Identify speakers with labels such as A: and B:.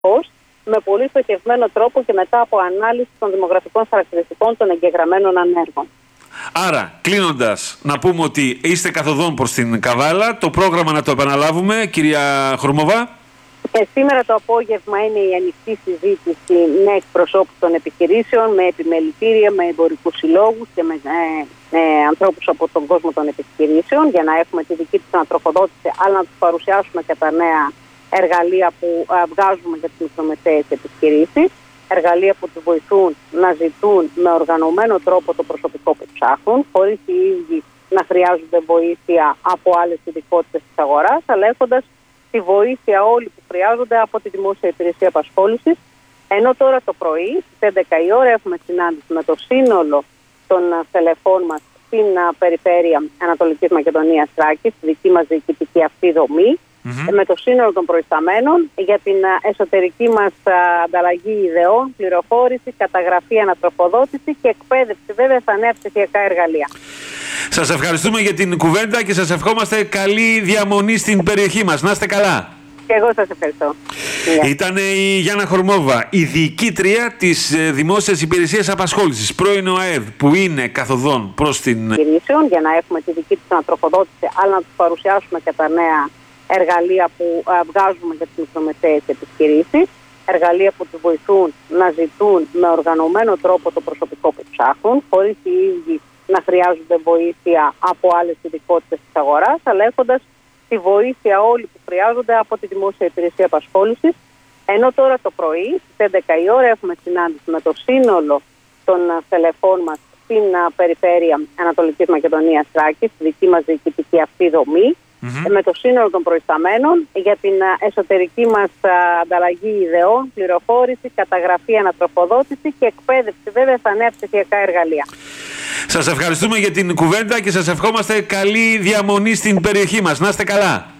A: φως με πολύ στοχευμένο τρόπο και μετά από ανάλυση των δημογραφικών χαρακτηριστικών των εγγεγραμμένων ανέργων.
B: Άρα, κλείνοντας, να πούμε ότι είστε καθοδόν προς την Καβάλα. Το πρόγραμμα να το επαναλάβουμε, κυρία Χορμόβα.
A: Σήμερα το απόγευμα είναι η ανοιχτή συζήτηση με εκπροσώπους των επιχειρήσεων, με επιμελητήρια, με εμπορικούς συλλόγους και με ανθρώπους από τον κόσμο των επιχειρήσεων για να έχουμε τη δική τους ανατροφοδότηση, αλλά να τους παρουσιάσουμε και τα νέα εργαλεία που βγάζουμε για τις μικρομεσαίες επιχειρήσεις. Εργαλεία που τους βοηθούν να ζητούν με οργανωμένο τρόπο το προσωπικό που ψάχνουν, χωρίς οι ίδιοι να χρειάζονται βοήθεια από άλλες ειδικότητες της αγοράς, αλλά έχοντας τη βοήθεια όλοι που χρειάζονται από τη Δημόσια Υπηρεσία Απασχόλησης. Ενώ τώρα το πρωί, στις 11 η ώρα, έχουμε συνάντηση με το σύνολο των στελεχών μας στην περιφέρεια Ανατολικής Μακεδονίας Θράκης, στη δική μας διοικητική αυτή δομή, με το σύνολο των προϊσταμένων για την εσωτερική μας ανταλλαγή ιδεών, πληροφόρηση, καταγραφή, ανατροφοδότηση και εκπαίδευση βέβαια στα νέα ψηφιακά εργαλεία.
B: Σας ευχαριστούμε για την κουβέντα και σας ευχόμαστε καλή διαμονή στην περιοχή μας. Να είστε καλά.
A: Και εγώ σας ευχαριστώ.
B: Ήταν η Γιάννα Χορμόβα, η διοικήτρια της Δημόσιας Υπηρεσίας Απασχόλησης, πρώην ΟΑΕΔ, που είναι καθοδόν προς την
A: επιχειρήσεων για να έχουμε τη δική τους ανατροφοδότηση, αλλά να τους παρουσιάσουμε και τα νέα εργαλεία που βγάζουμε για τις μικρομεσαίες επιχειρήσεις. Εργαλεία που τους βοηθούν να ζητούν με οργανωμένο τρόπο το προσωπικό που ψάχνουν, χωρίς οι ίδιοι να χρειάζονται βοήθεια από άλλες ειδικότητες της αγοράς, αλλά έχοντας τη βοήθεια όλοι που χρειάζονται από τη Δημόσια Υπηρεσία Απασχόλησης. Ενώ τώρα το πρωί, στις 11 η ώρα, έχουμε συνάντηση με το σύνολο των στελεχών μας στην περιφέρεια Ανατολικής Μακεδονίας Θράκης, στη δική μας διοικητική αυτή δομή, με το σύνολο των προϊσταμένων για την εσωτερική μας ανταλλαγή ιδεών, πληροφόρηση, καταγραφή, ανατροφοδότηση και εκπαίδευση βέβαια στα νέα ψηφιακά εργαλεία.
B: Σας ευχαριστούμε για την κουβέντα και σας ευχόμαστε καλή διαμονή στην περιοχή μας. Να είστε καλά.